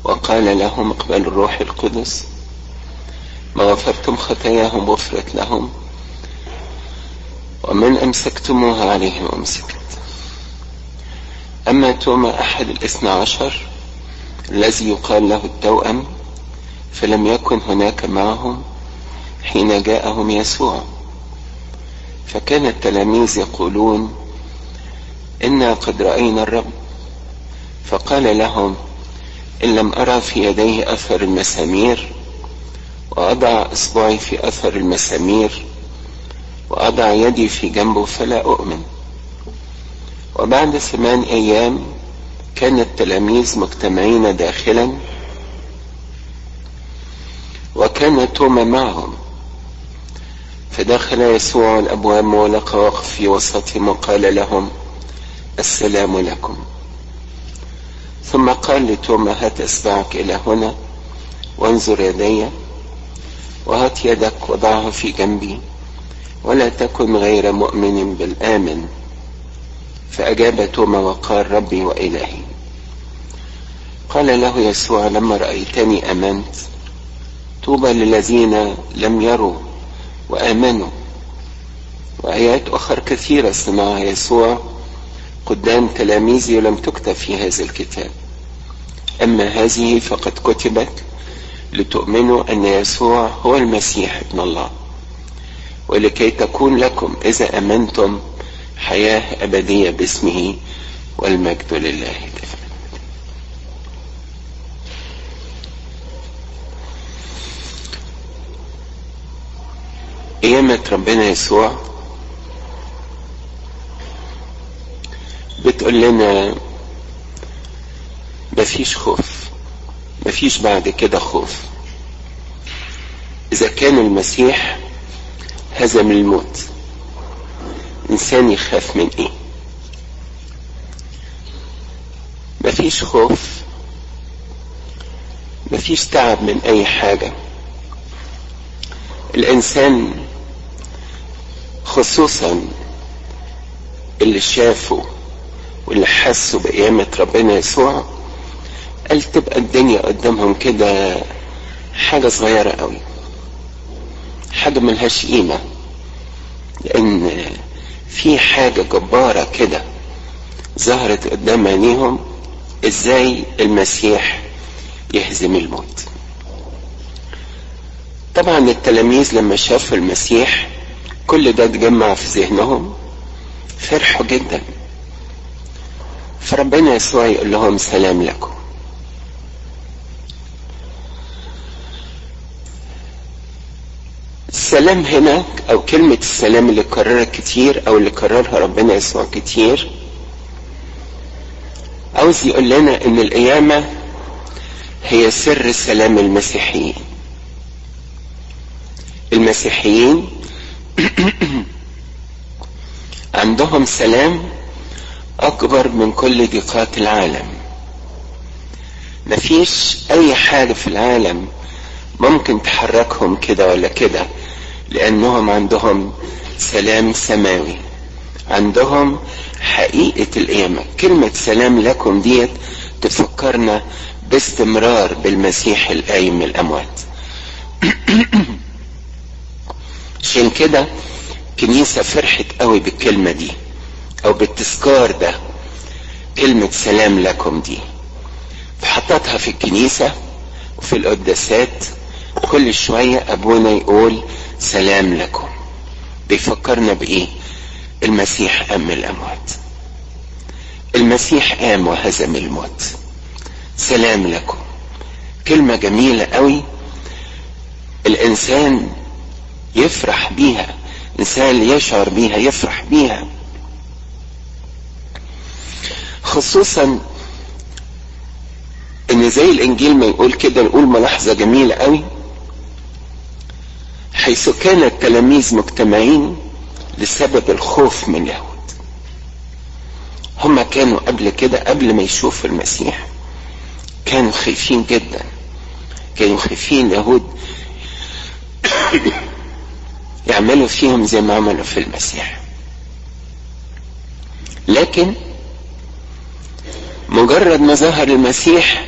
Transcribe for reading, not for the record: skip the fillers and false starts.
وقال لهم اقبلوا الروح القدس، ما غفرتم خطاياهم غفرت لهم، ومن أمسكتموها عليهم أمسكت. أما توما أحد 12 الذي يقال له التوأم فلم يكن هناك معهم حين جاءهم يسوع، فكان التلاميذ يقولون إنا قد رأينا الرب، فقال لهم إن لم أرى في يديه أثر المسامير وأضع إصبعي في أثر المسامير وأضع يدي في جنبه فلا أؤمن. وبعد 8 أيام كان التلاميذ مجتمعين داخلا، وكان توما معهم، فدخل يسوع الأبواب مغلقة ووقف في وسطهم وقال لهم السلام لكم. ثم قال لتوما هات إصبعك إلى هنا وانظر يدي، وهات يدك وضعها في جنبي، ولا تكن غير مؤمن بالآمن. فأجاب توما وقال ربي وإلهي. قال له يسوع لما رأيتني آمنت، طوبى للذين لم يروا وآمنوا. وآيات أخرى كثيرة سمعها يسوع قدام تلاميذه ولم تكتب في هذا الكتاب، أما هذه فقد كتبت لتؤمنوا أن يسوع هو المسيح ابن الله، ولكي تكون لكم إذا أمنتم حياة أبدية باسمه، والمجد لله دائما. قيامة ربنا يسوع بتقول لنا مفيش خوف، مفيش بعد كده خوف. إذا كان المسيح هزم الموت، إنسان يخاف من إيه؟ مفيش خوف، مفيش تعب من أي حاجة. الإنسان خصوصا اللي شافوا واللي حسوا بقيامة ربنا يسوع قال تبقى الدنيا قدامهم كده حاجة صغيرة قوي، حاجة ملهاش قيمة، لأن في حاجة جبارة كده ظهرت قدام عينيهم، ازاي المسيح يهزم الموت. طبعا التلاميذ لما شافوا المسيح كل ده اتجمع في ذهنهم، فرحوا جدا. فربنا يسوع يقول لهم سلام لكم. السلام هنا او كلمة السلام اللي كررها كتير او اللي كررها ربنا يسوع كتير عاوز يقول لنا ان القيامة هي سر سلام المسيحيين. المسيحيين عندهم سلام اكبر من كل ضيقات العالم. مفيش اي حاجة في العالم ممكن تحركهم كده ولا كده، لانهم عندهم سلام سماوي، عندهم حقيقة القيامة. كلمة سلام لكم ديت تفكرنا باستمرار بالمسيح القايم من الاموات. عشان كده كنيسة فرحت قوي بالكلمة دي او بالتذكار ده، كلمة سلام لكم دي، فحطتها في الكنيسة وفي القداسات. كل شوية ابونا يقول سلام لكم، بيفكرنا بايه؟ المسيح قام من الاموات، المسيح قام وهزم الموت. سلام لكم كلمة جميلة قوي، الانسان يفرح بيها، الانسان يشعر بيها يفرح بيها، خصوصا ان زي الانجيل ما يقول كده. نقول ملاحظة جميلة قوي، حيث كان التلاميذ مجتمعين لسبب الخوف من اليهود. هم كانوا قبل كده، قبل ما يشوفوا المسيح، كانوا خايفين جدا، كانوا خايفين اليهود يعملوا فيهم زي ما عملوا في المسيح. لكن مجرد ما ظهر المسيح